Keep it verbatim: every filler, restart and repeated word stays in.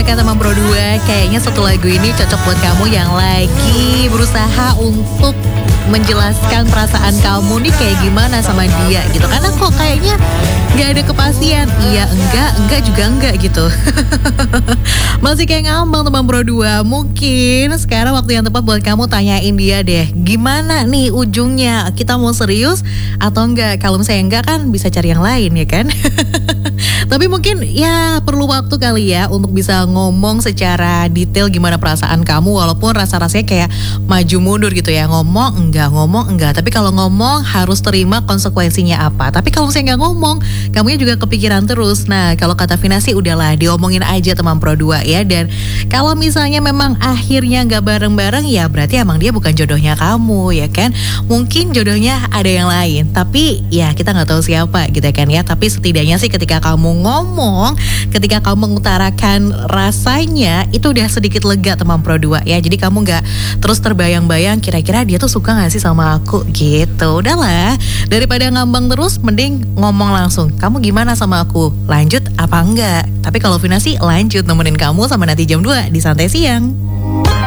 kata Mam Pro dua, kayaknya satu lagu ini cocok buat kamu yang lagi berusaha untuk menjelaskan perasaan kamu nih kayak gimana sama dia gitu. Karena kok kayaknya gak ada kepastian, iya enggak, enggak juga enggak gitu. Masih kayak ngambang teman Pro dua. Mungkin sekarang waktu yang tepat buat kamu tanyain dia deh, gimana nih ujungnya, kita mau serius atau enggak? Kalau misalnya enggak kan bisa cari yang lain ya kan. Tapi mungkin ya perlu waktu kali ya untuk bisa ngomong secara detail gimana perasaan kamu, walaupun rasa-rasanya kayak maju mundur gitu ya. Ngomong enggak, ngomong enggak, tapi kalau ngomong harus terima konsekuensinya apa. Tapi kalau misalnya nggak ngomong, kamunya juga kepikiran terus. Nah kalau kata Vina sih udahlah, diomongin aja teman Pro dua ya. Dan kalau misalnya memang akhirnya nggak bareng-bareng, ya berarti emang dia bukan jodohnya kamu ya kan. Mungkin jodohnya ada yang lain, tapi ya kita nggak tahu siapa gitu kan ya. Tapi setidaknya sih ketika kamu ngomong, ketika kamu mengutarakan rasanya, itu udah sedikit lega teman Pro dua ya. Jadi kamu nggak terus terbayang-bayang kira-kira dia tuh suka nggak sih sama aku gitu. Udahlah, daripada ngambang terus mending ngomong langsung. Kamu gimana sama aku? Lanjut apa enggak? Tapi kalau Vina sih lanjut nemenin kamu sama nanti jam dua di Santai Siang.